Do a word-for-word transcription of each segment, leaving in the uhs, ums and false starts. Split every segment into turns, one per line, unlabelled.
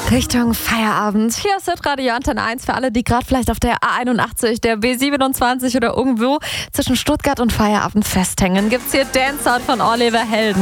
Richtung Feierabend. Hier ist Hitradio Antenne eins für alle, die gerade vielleicht auf der A einundachtzig, der B siebenundzwanzig oder irgendwo zwischen Stuttgart und Feierabend festhängen. Gibt's hier Dance Out von Oliver Helden.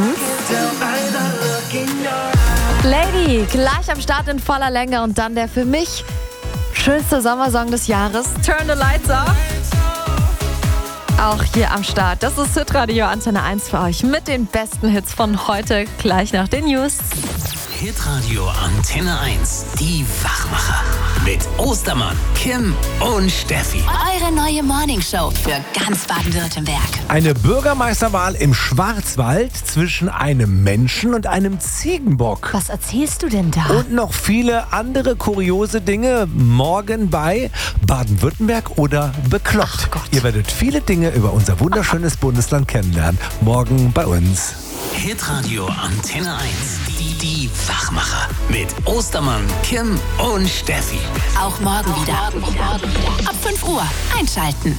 Lady, gleich am Start in voller Länge und dann der für mich schönste Sommersong des Jahres, Turn the Lights Off. Auch hier am Start. Das ist Hitradio Antenne eins für euch mit den besten Hits von heute, gleich nach den News.
Hitradio Antenne eins, die Wachmacher. Mit Ostermann, Kim und Steffi.
Eure neue Morningshow für ganz Baden-Württemberg.
Eine Bürgermeisterwahl im Schwarzwald zwischen einem Menschen und einem Ziegenbock.
Was erzählst du denn da?
Und noch viele andere kuriose Dinge morgen bei Baden-Württemberg oder Bekloppt.
Ach Gott.
Ihr werdet viele Dinge über unser wunderschönes Bundesland kennenlernen. Morgen bei uns.
Hitradio Antenne eins, die, die Wachmacher. Mit Ostermann, Kim und Steffi.
Auch morgen wieder. Ab fünf Uhr einschalten.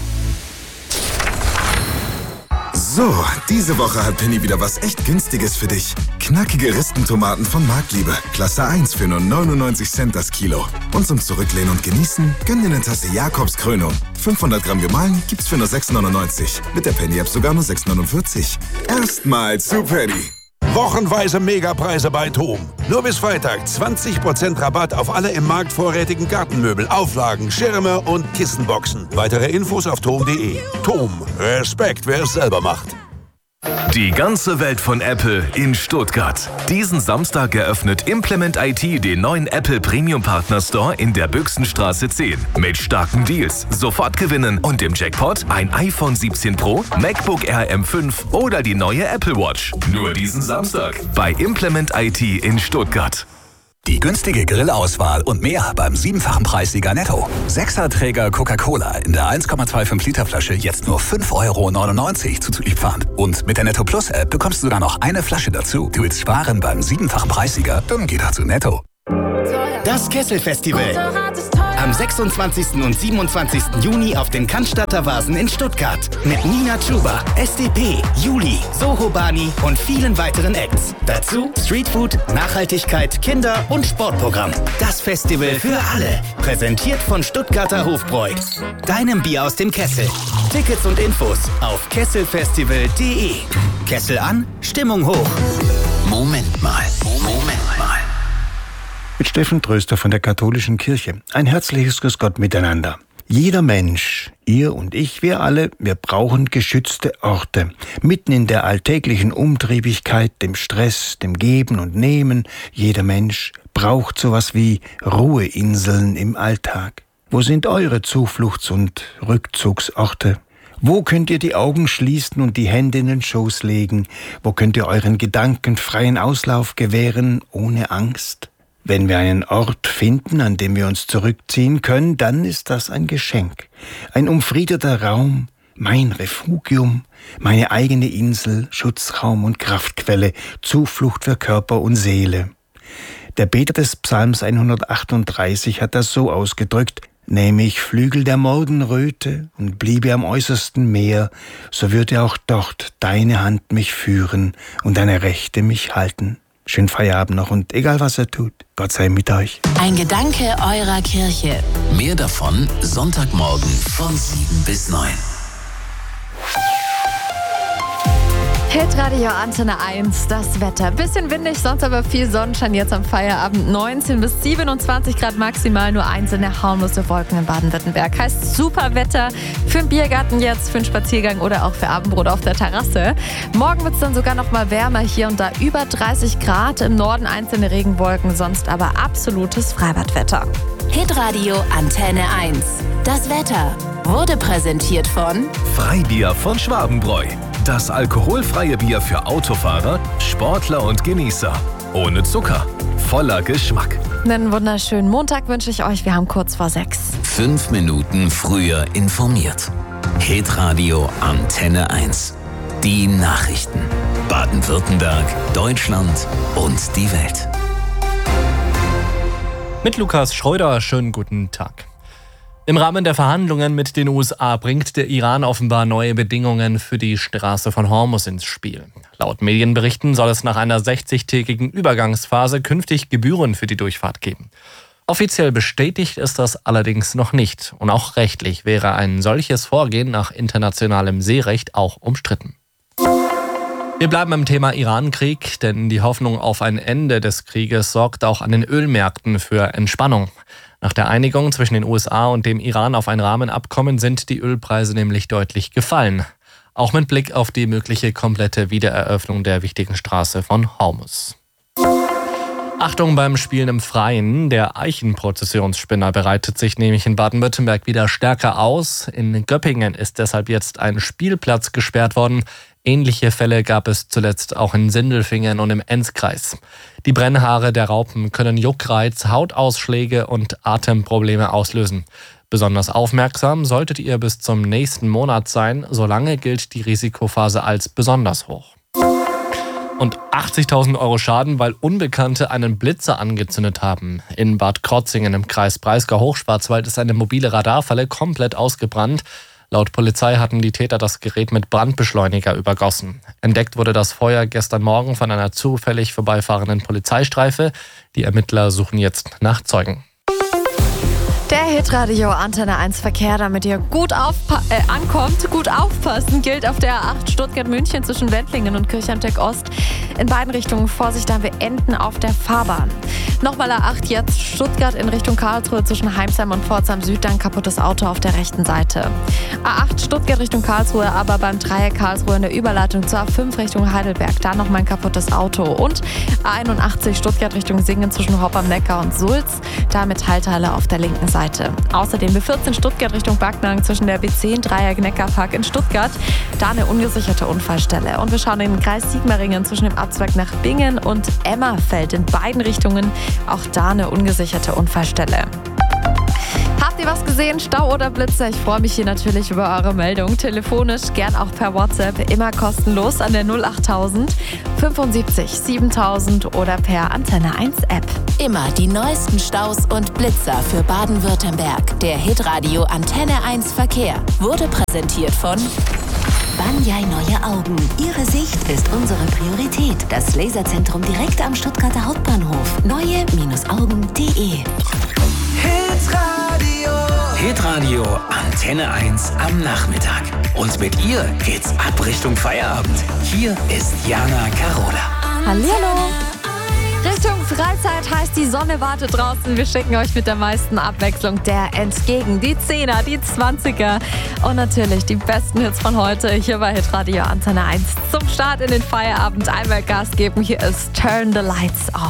So, diese Woche hat Penny wieder was echt Günstiges für dich. Knackige Ristentomaten von Marktliebe. Klasse eins für nur neunundneunzig Cent das Kilo. Und zum Zurücklehnen und Genießen, gönn dir eine Tasse Jakobskrönung. fünfhundert Gramm gemahlen gibt's für nur sechs neunundneunzig. Mit der Penny-App sogar nur sechs neunundvierzig. Erstmal zu Penny.
Wochenweise Megapreise bei TOM. Nur bis Freitag zwanzig Prozent Rabatt auf alle im Markt vorrätigen Gartenmöbel, Auflagen, Schirme und Kissenboxen. Weitere Infos auf tom punkt de. TOM. Respekt, wer es selber macht.
Die ganze Welt von Apple in Stuttgart. Diesen Samstag eröffnet Implement I T den neuen Apple Premium Partner Store in der Büchsenstraße zehn. Mit starken Deals, Sofortgewinnen und im Jackpot ein iPhone siebzehn Pro, MacBook Air M fünf oder die neue Apple Watch. Nur diesen Samstag bei Implement I T in Stuttgart.
Die günstige Grillauswahl und mehr beim siebenfachen Preissieger Netto. Sechserträger Coca-Cola in der eins Komma fünfundzwanzig Liter Flasche jetzt nur fünf Euro neunundneunzig zuzüglich Pfand. Und mit der Netto Plus App bekommst du sogar noch eine Flasche dazu. Du willst sparen beim siebenfachen Preissieger? Dann geh dazu Netto.
Das Kessel-Festival. Am sechsundzwanzigsten und siebenundzwanzigsten Juni auf den Cannstatter Vasen in Stuttgart. Mit Nina Chuba, S D P, Juli, Soho Bani und vielen weiteren Acts. Dazu Streetfood, Nachhaltigkeit, Kinder- und Sportprogramm. Das Festival für alle. Präsentiert von Stuttgarter Hofbräu. Deinem Bier aus dem Kessel. Tickets und Infos auf kesselfestival punkt de. Kessel an, Stimmung hoch.
Moment mal, Moment mal.
Mit Steffen Tröster von der Katholischen Kirche. Ein herzliches Grüß Gott miteinander. Jeder Mensch, ihr und ich, wir alle, wir brauchen geschützte Orte. Mitten in der alltäglichen Umtriebigkeit, dem Stress, dem Geben und Nehmen. Jeder Mensch braucht sowas wie Ruheinseln im Alltag. Wo sind eure Zufluchts- und Rückzugsorte? Wo könnt ihr die Augen schließen und die Hände in den Schoß legen? Wo könnt ihr euren Gedanken freien Auslauf gewähren, ohne Angst? Wenn wir einen Ort finden, an dem wir uns zurückziehen können, dann ist das ein Geschenk. Ein umfriedeter Raum, mein Refugium, meine eigene Insel, Schutzraum und Kraftquelle, Zuflucht für Körper und Seele. Der Beter des Psalms hundertachtunddreißig hat das so ausgedrückt: Nähme ich Flügel der Morgenröte und bliebe am äußersten Meer, so würde auch dort deine Hand mich führen und deine Rechte mich halten. Schönen Feierabend noch und egal was er tut, Gott sei mit euch.
Ein Gedanke eurer Kirche.
Mehr davon Sonntagmorgen von sieben bis neun.
Hitradio Antenne eins, das Wetter. Bisschen windig, sonst aber viel Sonnenschein jetzt am Feierabend. neunzehn bis siebenundzwanzig Grad maximal, nur einzelne harmlose Wolken in Baden-Württemberg. Heißt super Wetter für den Biergarten jetzt, für einen Spaziergang oder auch für Abendbrot auf der Terrasse. Morgen wird es dann sogar noch mal wärmer hier und da, über dreißig Grad. Im Norden einzelne Regenwolken, sonst aber absolutes Freibadwetter.
Hitradio Antenne eins. Das Wetter wurde präsentiert von
Freibier von Schwabenbräu. Das alkoholfreie Bier für Autofahrer, Sportler und Genießer. Ohne Zucker, voller Geschmack.
Einen wunderschönen Montag wünsche ich euch. Wir haben kurz vor sechs.
Fünf Minuten früher informiert. Hitradio Antenne eins. Die Nachrichten. Baden-Württemberg, Deutschland und die Welt.
Mit Lukas Schreuder, schönen guten Tag. Im Rahmen der Verhandlungen mit den U S A bringt der Iran offenbar neue Bedingungen für die Straße von Hormuz ins Spiel. Laut Medienberichten soll es nach einer sechzigtägigen Übergangsphase künftig Gebühren für die Durchfahrt geben. Offiziell bestätigt ist das allerdings noch nicht. Und auch rechtlich wäre ein solches Vorgehen nach internationalem Seerecht auch umstritten. Wir bleiben beim Thema Iran-Krieg, denn die Hoffnung auf ein Ende des Krieges sorgt auch an den Ölmärkten für Entspannung. Nach der Einigung zwischen den U S A und dem Iran auf ein Rahmenabkommen sind die Ölpreise nämlich deutlich gefallen. Auch mit Blick auf die mögliche komplette Wiedereröffnung der wichtigen Straße von Hormuz. Achtung beim Spielen im Freien. Der Eichenprozessionsspinner bereitet sich nämlich in Baden-Württemberg wieder stärker aus. In Göppingen ist deshalb jetzt ein Spielplatz gesperrt worden. Ähnliche Fälle gab es zuletzt auch in Sindelfingen und im Enzkreis. Die Brennhaare der Raupen können Juckreiz, Hautausschläge und Atemprobleme auslösen. Besonders aufmerksam solltet ihr bis zum nächsten Monat sein. Solange gilt die Risikophase als besonders hoch. Und achtzigtausend Euro Schaden, weil Unbekannte einen Blitzer angezündet haben. In Bad Krotzingen im Kreis Breisgau-Hochschwarzwald ist eine mobile Radarfalle komplett ausgebrannt. Laut Polizei hatten die Täter das Gerät mit Brandbeschleuniger übergossen. Entdeckt wurde das Feuer gestern Morgen von einer zufällig vorbeifahrenden Polizeistreife. Die Ermittler suchen jetzt nach Zeugen.
Der Hitradio Antenne eins Verkehr, damit ihr gut aufpa- äh, ankommt, gut aufpassen, gilt auf der A acht Stuttgart-München zwischen Wendlingen und Kirchheimteck Ost. In beiden Richtungen Vorsicht, da haben wir Enden auf der Fahrbahn. Nochmal A acht jetzt Stuttgart in Richtung Karlsruhe zwischen Heimsheim und Pforzheim Süd, dann kaputtes Auto auf der rechten Seite. A acht Stuttgart Richtung Karlsruhe, aber beim Dreieck Karlsruhe in der Überleitung zur A fünf Richtung Heidelberg, da nochmal ein kaputtes Auto. Und A einundachtzig Stuttgart Richtung Singen zwischen Hopp am Neckar und Sulz, da Metallteile auf der linken Seite. Seite. Außerdem B vierzehn Stuttgart Richtung Backnang zwischen der B zehn Dreieck Neckarpark in Stuttgart. Da eine ungesicherte Unfallstelle. Und wir schauen in den Kreis Sigmaringen zwischen dem Abzweig nach Bingen und Emmerfeld in beiden Richtungen. Auch da eine ungesicherte Unfallstelle. Habt ihr was gesehen? Stau oder Blitze? Ich freue mich hier natürlich über eure Meldung. Telefonisch, gern auch per WhatsApp, immer kostenlos an der null achttausend fünfundsiebzig siebentausend oder per Antenne eins App.
Immer die neuesten Staus und Blitzer für Baden-Württemberg. Der Hitradio Antenne eins Verkehr wurde präsentiert von Banyai Neue Augen. Ihre Sicht ist unsere Priorität. Das Laserzentrum direkt am Stuttgarter Hauptbahnhof. neue Augen punkt de.
Hitradio. Hitradio Antenne eins am Nachmittag. Und mit ihr geht's ab Richtung Feierabend. Hier ist Jana Carola.
Hallihallo. Richtung Freizeit heißt, die Sonne wartet draußen. Wir schicken euch mit der meisten Abwechslung der entgegen. Die Zehner, die Zwanziger und natürlich die besten Hits von heute hier bei Hitradio Antenne eins. Zum Start in den Feierabend einmal Gas geben. Hier ist Turn the Lights Off.